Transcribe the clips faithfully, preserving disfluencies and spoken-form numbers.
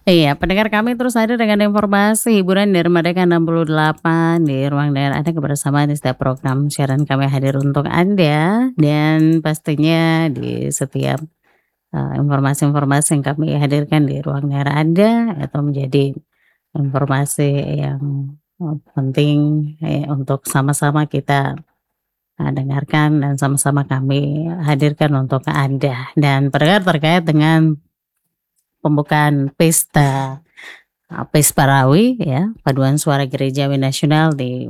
Iya, pendengar kami terus hadir dengan informasi hiburan dari Merdeka enam puluh delapan di ruang daerah Anda kebersamaan di setiap program siaran kami hadir untuk Anda dan pastinya di setiap, eee, informasi-informasi yang kami hadirkan di ruang daerah Anda atau menjadi informasi yang, eee, penting, eee, untuk sama-sama kita, eee, dengarkan dan sama-sama kami hadirkan untuk Anda. Dan pendengar terkait dengan pembukaan pesta Eee, Pesparawi ya, Paduan Suara Gerejawi Nasional di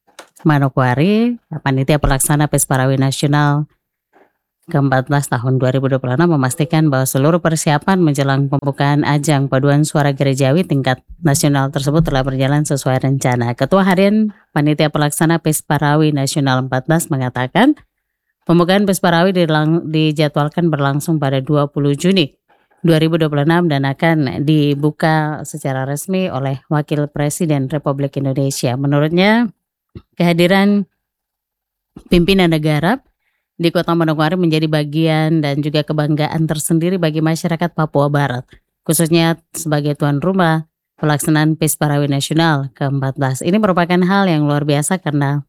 Manokwari, panitia pelaksana Pesparawi Nasional keempat belas tahun dua ribu dua puluh enam memastikan bahwa seluruh persiapan menjelang pembukaan ajang Paduan Suara Gerejawi tingkat nasional tersebut telah berjalan sesuai rencana. Ketua Harian Panitia Pelaksana Pesparawi Nasional empat belas mengatakan, pembukaan Pesparawi dilang dijadwalkan berlangsung pada dua puluh Juni dua ribu dua puluh enam dan akan dibuka secara resmi oleh Wakil Presiden Republik Indonesia. Menurutnya, kehadiran pimpinan negara di Kota Manokwari menjadi bagian dan juga kebanggaan tersendiri bagi masyarakat Papua Barat, khususnya sebagai tuan rumah pelaksanaan Pesparawi Nasional keempat belas. Ini merupakan hal yang luar biasa karena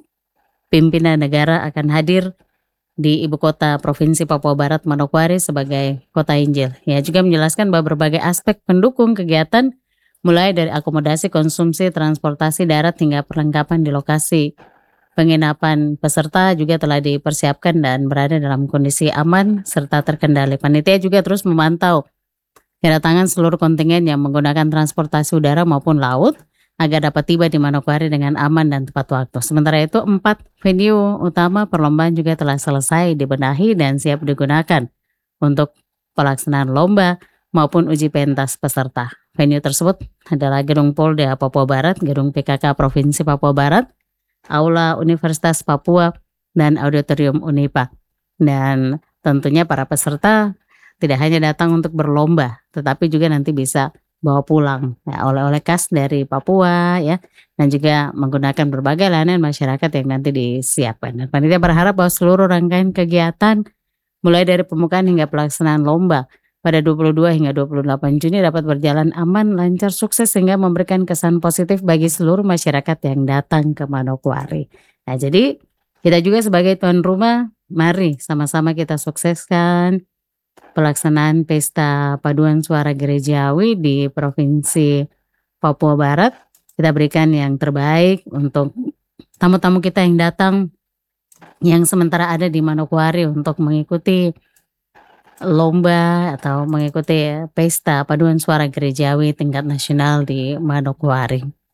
pimpinan negara akan hadir di ibu kota Provinsi Papua Barat Manokwari sebagai kota Injil. Ia juga menjelaskan bahwa berbagai aspek pendukung kegiatan mulai dari akomodasi konsumsi transportasi darat hingga perlengkapan di lokasi penginapan peserta juga telah dipersiapkan dan berada dalam kondisi aman serta terkendali. Panitia juga terus memantau kedatangan seluruh kontingen yang menggunakan transportasi udara maupun laut agar dapat tiba di Manokwari dengan aman dan tepat waktu. Sementara itu, empat venue utama perlombaan juga telah selesai dibenahi dan siap digunakan untuk pelaksanaan lomba maupun uji pentas peserta. Venue tersebut adalah Gedung Polda Papua Barat, Gedung P K K Provinsi Papua Barat, Aula Universitas Papua, dan Auditorium Unipa. Dan tentunya para peserta tidak hanya datang untuk berlomba, tetapi juga nanti bisa bawa pulang ya, oleh-oleh khas dari Papua ya, dan juga menggunakan berbagai layanan masyarakat yang nanti disiapkan. Dan panitia berharap bahwa seluruh rangkaian kegiatan mulai dari pembukaan hingga pelaksanaan lomba pada dua puluh dua hingga dua puluh delapan Juni dapat berjalan aman, lancar, sukses sehingga memberikan kesan positif bagi seluruh masyarakat yang datang ke Manokwari. Nah, jadi kita juga sebagai tuan rumah, mari sama-sama kita sukseskan pelaksanaan Pesta Paduan Suara Gerejawi di Provinsi Papua Barat. Kita berikan yang terbaik untuk tamu-tamu kita yang datang yang sementara ada di Manokwari untuk mengikuti lomba atau mengikuti pesta paduan suara gerejawi tingkat nasional di Manokwari.